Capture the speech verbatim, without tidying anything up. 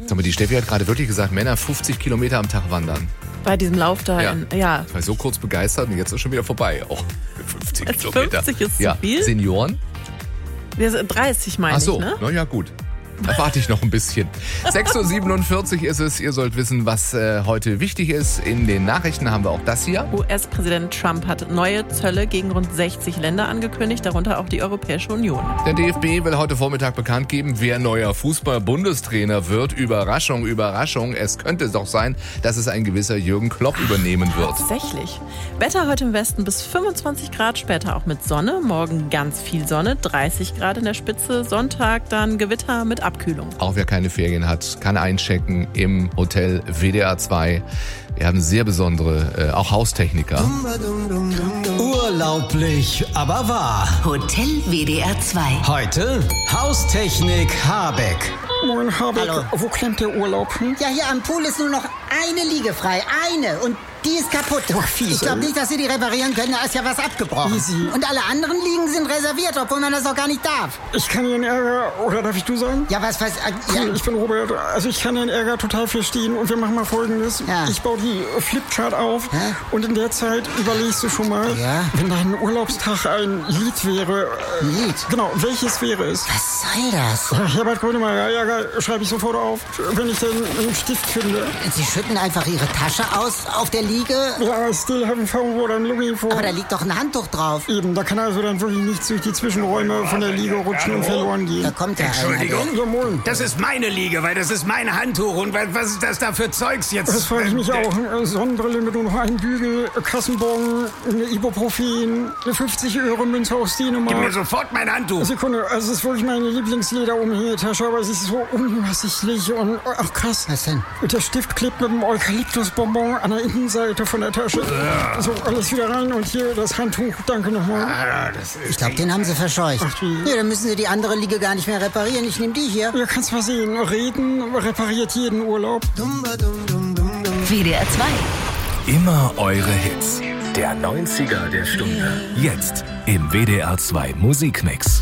Sag mal, die Steffi hat gerade wirklich gesagt, Männer fünfzig Kilometer am Tag wandern. Bei diesem Lauf da, Ja. in, ja. Ich war so kurz begeistert und jetzt ist schon wieder vorbei. Oh, fünfzig Kilometer. fünfzig ist ja. zu viel? Senioren? Wir sind dreißig, meine Ach so, ich, ne? na ja, gut. Da warte ich noch ein bisschen. sechs Uhr siebenundvierzig ist es. Ihr sollt wissen, was äh, heute wichtig ist. In den Nachrichten haben wir auch das hier. U S-Präsident Trump hat neue Zölle gegen rund sechzig Länder angekündigt, darunter auch die Europäische Union. Der D F B will heute Vormittag bekannt geben, wer neuer Fußball-Bundestrainer wird. Überraschung, Überraschung. Es könnte doch sein, dass es ein gewisser Jürgen Klopp übernehmen wird. Tatsächlich. Wetter heute im Westen bis fünfundzwanzig Grad, später auch mit Sonne. Morgen ganz viel Sonne, dreißig Grad in der Spitze. Sonntag dann Gewitter mit Abkühlung. Auch wer keine Ferien hat, kann einchecken im Hotel W D R zwei. Wir haben sehr besondere, äh, auch Haustechniker. Urlaublich, aber wahr. Hotel W D R zwei. Heute Haustechnik Habeck. Moin, Habeck. Hallo. Wo klemmt der Urlaub? Hm? Ja, hier am Pool ist nur noch eine Liege frei. Eine. Und die ist kaputt. Ach, fies, ich glaube ey. nicht, dass Sie die reparieren können. Da ist ja was abgebrochen. Easy. Und alle anderen Liegen sind reserviert, obwohl man das auch gar nicht darf. Ich kann Ihren Ärger, oder darf ich du sagen? Ja, was, was, äh, Ja. ja. Ich bin Robert. Also ich kann den Ärger total verstehen und wir machen mal Folgendes. Ja. Ich baue die Flipchart auf Hä? und in der Zeit überlegst du schon mal, Ja. wenn dein Urlaubstag ein Lied wäre. äh, Ein Lied? Genau, welches wäre es? Was soll das? Ja, Herbert Grönemeyer, ja, geil, schreibe ich sofort auf, wenn ich den einen Stift finde. Sie schütten einfach Ihre Tasche aus auf der Liege. Ja, still haven't found what I'm looking for. Aber da liegt doch ein Handtuch drauf. Eben, da kann also dann wirklich nichts durch die Zwischenräume von der Liege rutschen und verloren gehen. Da kommt ja Entschuldigung. einer. Ja, moin. Das ist meine Liege, weil das ist mein Handtuch. Und wa- was ist das da für Zeugs jetzt? Das frage ich mich Äh, auch. Eine Sonnenbrille mit nur noch einem Bügel, Kassenbon, eine Ibuprofen, eine fünfzig Euro Münze aus Gib mir Dänemark. sofort mein Handtuch. Sekunde, also es ist wirklich meine Lieblingslederumhängetasche, aber es ist so unübersichtlich und ach krass. Was denn? Und der Stift klebt mit dem Eukalyptusbonbon an der Innenseite von der Tasche. So, alles wieder rein und hier das Handtuch. Danke nochmal. Ah, das ist Ich glaube, den haben Sie verscheucht. Ach, wie? Nee, dann müssen Sie die andere Liege gar nicht mehr reparieren. Ich nehme die hier. Ja, kannst mal sehen. Reden repariert jeden Urlaub. W D R zwei. Immer eure Hits. Der neunziger der Stunde. Jetzt im W D R zwei Musikmix.